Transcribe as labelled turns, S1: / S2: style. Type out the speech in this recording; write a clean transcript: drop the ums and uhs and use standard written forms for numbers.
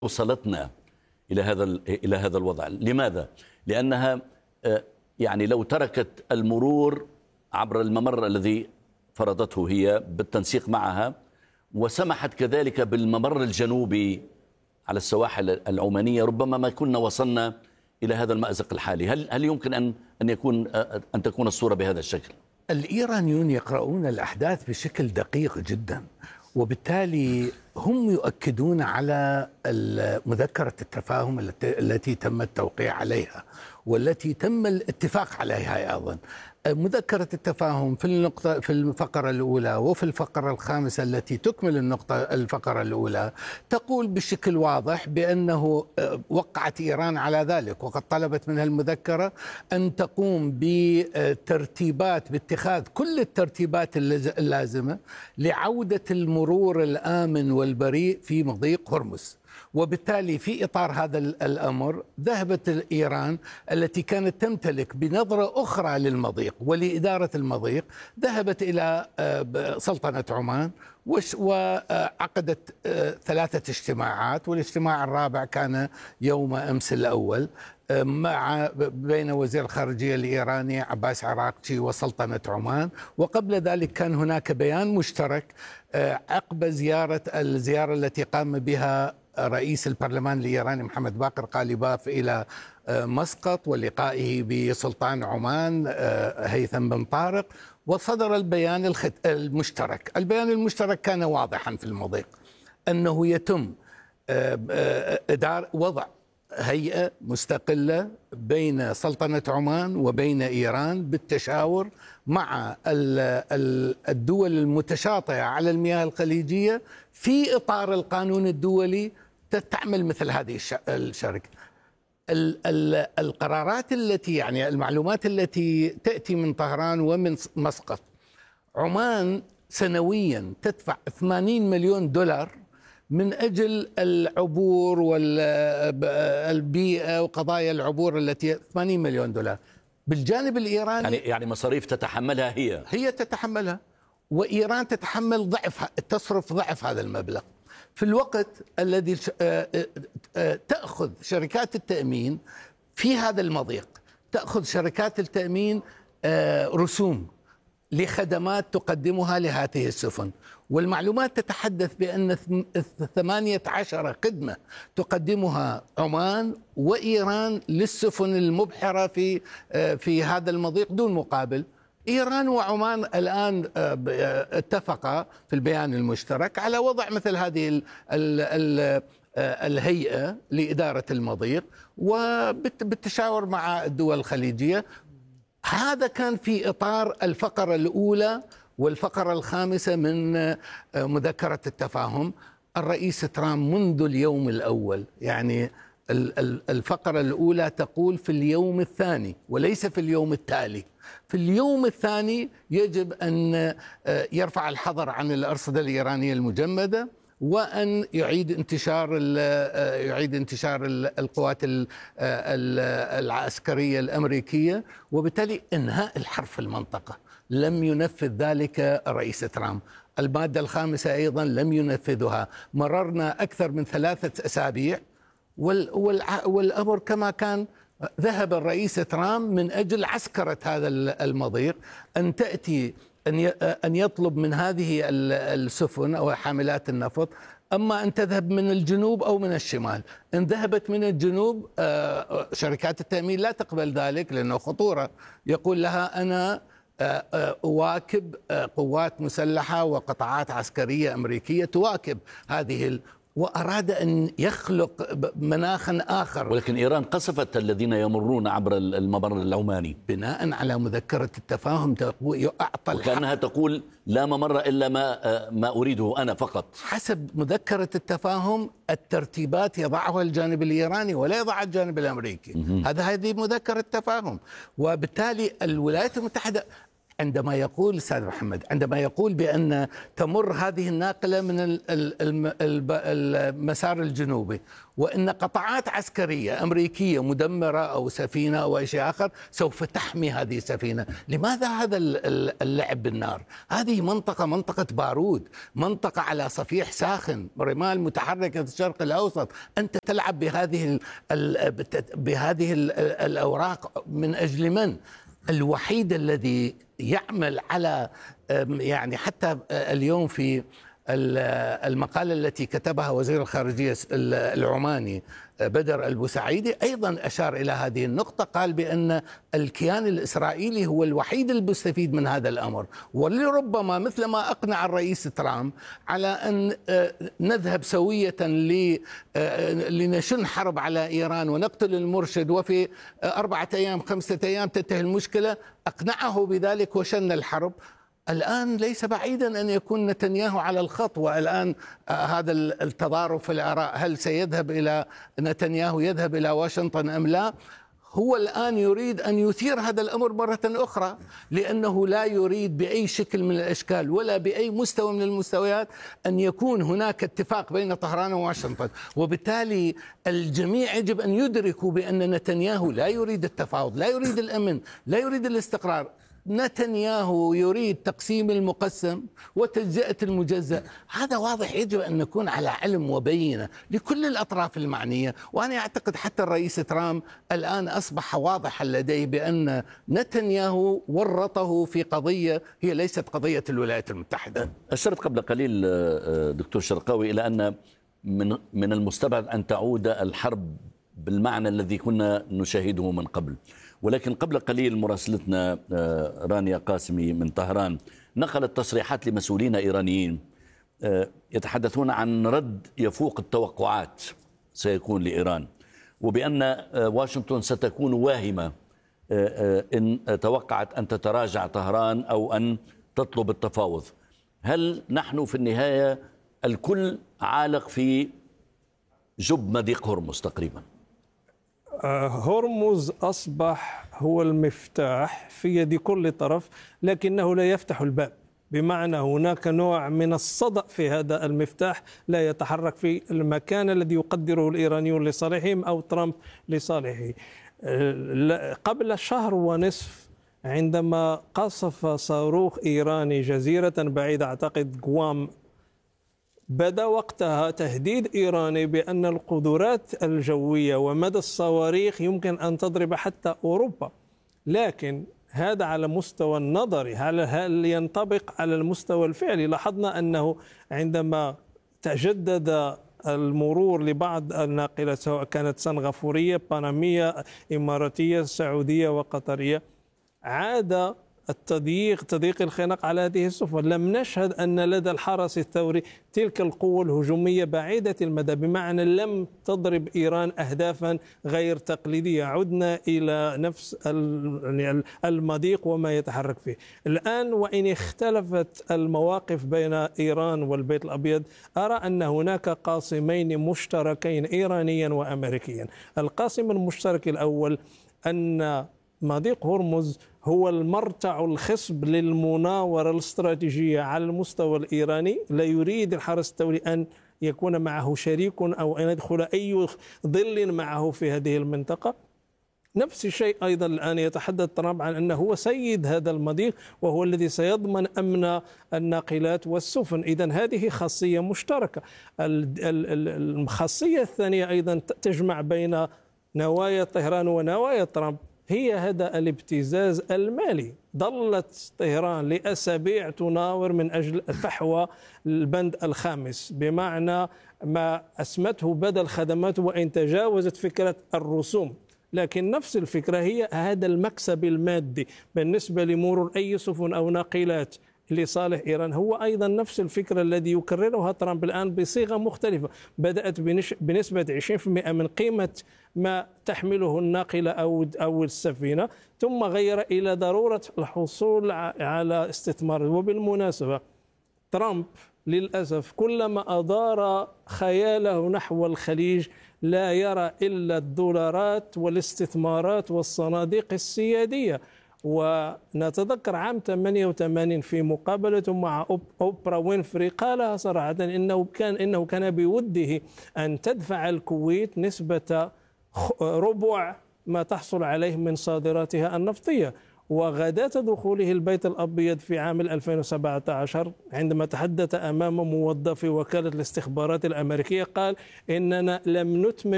S1: وصلتنا إلى هذا الوضع. لماذا؟ لأنها يعني لو تركت المرور عبر الممر الذي فرضته هي بالتنسيق معها، وسمحت كذلك بالممر الجنوبي على السواحل العمانية، ربما ما كنا وصلنا إلى هذا المأزق الحالي. هل يمكن أن تكون الصورة بهذا الشكل؟
S2: الإيرانيون يقرؤون الأحداث بشكل دقيق جدا، وبالتالي هم يؤكدون على مذكرة التفاهم التي تم التوقيع عليها والتي تم الاتفاق عليها أيضا. مذكرة التفاهم في الفقرة الأولى وفي الفقرة الخامسة التي تكمل الفقرة الأولى تقول بشكل واضح بأنه وقعت إيران على ذلك، وقد طلبت منها المذكرة أن تقوم باتخاذ كل الترتيبات اللازمة لعودة المرور الآمن والبريء في مضيق هرمز. وبالتالي في إطار هذا الأمر ذهبت إيران التي كانت تمتلك بنظرة أخرى للمضيق ولإدارة المضيق، ذهبت إلى سلطنة عمان وعقدت 3 اجتماعات، والاجتماع الرابع كان يوم أمس الأول بين وزير الخارجية الإيراني عباس عراقچي وسلطنة عمان. وقبل ذلك كان هناك بيان مشترك عقب الزيارة التي قام بها رئيس البرلمان الإيراني محمد باقر قالباف إلى مسقط ولقائه بسلطان عمان هيثم بن طارق، وصدر البيان المشترك. البيان المشترك كان واضحا في المضيق أنه يتم وضع هيئة مستقلة بين سلطنة عمان وبين إيران بالتشاور مع الدول المتشاطئة على المياه الخليجية في إطار القانون الدولي تعمل مثل هذه الشركة. القرارات التي المعلومات التي تأتي من طهران ومن مسقط، عمان سنويا تدفع 80 مليون دولار من أجل العبور والبيئة وقضايا العبور التي 80 مليون دولار. بالجانب الإيراني
S1: يعني مصاريف تتحملها هي
S2: تتحملها، وإيران تصرف ضعف هذا المبلغ في الوقت الذي تأخذ شركات التأمين في هذا المضيق، تأخذ شركات التأمين رسوم لخدمات تقدمها لهذه السفن. والمعلومات تتحدث بأن 18 خدمة تقدمها عمان وإيران للسفن المبحرة في هذا المضيق دون مقابل. إيران وعمان الآن اتفقا في البيان المشترك على وضع مثل هذه الهيئة لإدارة المضيق وبالتشاور مع الدول الخليجية. هذا كان في إطار الفقرة الأولى والفقرة الخامسة من مذكرة التفاهم. الرئيس ترامب منذ اليوم الأول، يعني الفقرة الأولى تقول في اليوم الثاني وليس في اليوم التالي. في اليوم الثاني يجب أن يرفع الحظر عن الأرصدة الإيرانية المجمدة، وأن يعيد انتشار القوات العسكرية الأمريكية، وبالتالي إنهاء الحرب في المنطقة. لم ينفذ ذلك الرئيس ترامب. المادة الخامسة أيضا لم ينفذها. مررنا أكثر من 3 أسابيع والأمر كما كان. ذهب الرئيس ترامب من أجل عسكرة هذا المضيق، أن يطلب من هذه السفن أو حاملات النفط أما أن تذهب من الجنوب أو من الشمال. إن ذهبت من الجنوب شركات التأمين لا تقبل ذلك لأنه خطورة. يقول لها أنا أواكب قوات مسلحة وقطاعات عسكرية أمريكية تواكب هذه وأراد أن يخلق مناخا آخر.
S1: ولكن إيران قصفت الذين يمرون عبر الممر العماني
S2: بناء على مذكرة التفاهم.
S1: وكأنها تقول لا ممر إلا ما أريده أنا فقط.
S2: حسب مذكرة التفاهم الترتيبات يضعها الجانب الإيراني ولا يضعها الجانب الأمريكي. هذه مذكرة التفاهم. وبالتالي الولايات المتحدة عندما يقول أستاذ محمد، عندما يقول بأن تمر هذه الناقلة من المسار الجنوبي، وأن قطعات عسكرية أمريكية مدمرة أو سفينة أو أي شيء آخر سوف تحمي هذه السفينة، لماذا هذا اللعب بالنار؟ هذه منطقة بارود، منطقة على صفيح ساخن، رمال متحركة في الشرق الأوسط، أنت تلعب بهذه الأوراق من أجل من؟ الوحيد الذي يعمل على، يعني حتى اليوم في المقالة التي كتبها وزير الخارجية العماني بدر البوسعيدي أيضا أشار إلى هذه النقطة، قال بأن الكيان الإسرائيلي هو الوحيد المستفيد من هذا الأمر، ولربما مثلما أقنع الرئيس ترامب على أن نذهب سوية لنشن حرب على إيران ونقتل المرشد وفي 4 أيام 5 أيام تنتهي المشكلة، أقنعه بذلك وشن الحرب. الآن ليس بعيدا أن يكون نتنياهو على الخط، والآن هذا التضارب في الآراء، هل سيذهب إلى نتنياهو يذهب إلى واشنطن أم لا؟ هو الآن يريد أن يثير هذا الأمر مرة أخرى، لأنه لا يريد بأي شكل من الأشكال ولا بأي مستوى من المستويات أن يكون هناك اتفاق بين طهران وواشنطن، وبالتالي الجميع يجب أن يدركوا بأن نتنياهو لا يريد التفاوض، لا يريد الأمن، لا يريد الاستقرار. نتنياهو يريد تقسيم المقسم وتجزئة المجزأ، هذا واضح، يجب أن نكون على علم وبينة لكل الأطراف المعنية. وأنا أعتقد حتى الرئيس ترامب الآن أصبح واضحا لديه بأن نتنياهو ورطه في قضية هي ليست قضية الولايات المتحدة.
S1: أشرت قبل قليل دكتور شرقاوي إلى أن من المستبعد أن تعود الحرب بالمعنى الذي كنا نشاهده من قبل، ولكن قبل قليل مراسلتنا رانيا قاسمي من طهران نقلت تصريحات لمسؤولين إيرانيين يتحدثون عن رد يفوق التوقعات سيكون لإيران، وبأن واشنطن ستكون واهمة إن توقعت أن تتراجع طهران أو أن تطلب التفاوض. هل نحن في النهاية الكل عالق في جب مضيق هرمز تقريبا؟
S3: هرمز أصبح هو المفتاح في يد كل طرف، لكنه لا يفتح الباب، بمعنى هناك نوع من الصدأ في هذا المفتاح لا يتحرك في المكان الذي يقدره الإيرانيون لصالحهم أو ترامب لصالحه. قبل شهر ونصف عندما قصف صاروخ إيراني جزيرة بعيدة أعتقد غوام، بدأ وقتها تهديد إيراني بأن القدرات الجوية ومدى الصواريخ يمكن أن تضرب حتى أوروبا، لكن هذا على مستوى النظري. هل ينطبق على المستوى الفعلي؟ لاحظنا أنه عندما تجدد المرور لبعض الناقلات سواء كانت سنغافورية، بانامية، إماراتية، سعودية وقطرية، عاد تضييق الخناق على هذه السفن. لم نشهد أن لدى الحرس الثوري تلك القوة الهجومية بعيدة المدى، بمعنى لم تضرب إيران أهدافا غير تقليدية. عدنا إلى نفس المضيق وما يتحرك فيه الآن. وإن اختلفت المواقف بين إيران والبيت الأبيض، أرى أن هناك قاسمين مشتركين إيرانيا وأمريكيا. القاسم المشترك الأول أن مضيق هرمز هو المرتع الخصب للمناورة الاستراتيجية على المستوى الإيراني. لا يريد الحرس الثوري أن يكون معه شريك أو أن يدخل أي ظل معه في هذه المنطقة. نفس الشيء أيضا الآن يتحدث ترامب عن أنه هو سيد هذا المضيق وهو الذي سيضمن أمن الناقلات والسفن. إذن هذه خاصية مشتركة. الخاصية الثانية أيضا تجمع بين نوايا طهران ونوايا ترامب، هي هذا الابتزاز المالي. ظلت طهران لأسابيع تناور من أجل فحوى البند الخامس، بمعنى ما أسمته بدل خدمات، وإن تجاوزت فكرة الرسوم، لكن نفس الفكرة هي هذا المكسب المادي بالنسبة لمرور أي سفن أو ناقلات لصالح إيران. هو أيضا نفس الفكرة الذي يكررها ترامب الآن بصيغة مختلفة. بدأت بنسبة 20% من قيمة ما تحمله الناقلة أو السفينة، ثم غير إلى ضرورة الحصول على استثمار. وبالمناسبة ترامب للأسف كلما أدار خياله نحو الخليج لا يرى إلا الدولارات والاستثمارات والصناديق السيادية، ونتذكر عام 88 في مقابلته مع أوبرا وينفري قالها صراحة إنه كان بوده أن تدفع الكويت نسبة ربع ما تحصل عليه من صادراتها النفطية. وغداة دخوله البيت الأبيض في عام 2017 عندما تحدث أمام موظفي وكالة الاستخبارات الأمريكية قال إننا لم نتمم